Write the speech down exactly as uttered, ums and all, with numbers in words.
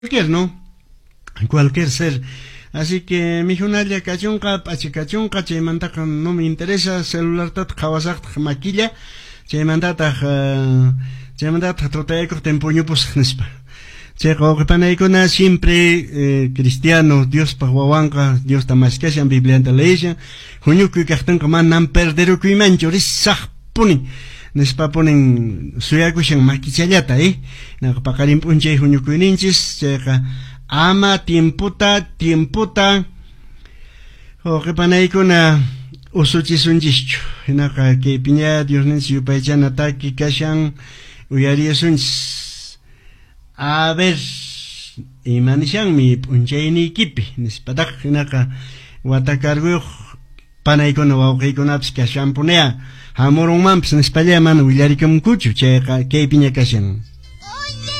cualquier, ¿no? Cualquier ser. Así que mi junalla cachonca, pachicachonca, che mandata no me interesa, celular tat, kawasak, maquilla, che mandata, che mandata, troteco, tempuño, pues, nespa. Che, na siempre, eh, cristiano, Dios pa huawanca, Dios ta más que sean Biblia en la junio que cachtan como nan perdero que mancho, ris sah puni. Nespa ponen suyaku siyang makichayata, eh. Nakapakalim punche junio que ninchis, checa. Ama tiemputa tiemputa o que panay ko na usuchisunjischo hinaka ke pinya Dios nin si upaychan ataki kasyang uyariyasunjis a ver imanisyan mi punchay ni kipi nispatak hinaka watakarguyok panay ko na wawakay ko na pis kasyang punea hamurong mampis nispalya man uyarikam kuchu che ke pinya kasyang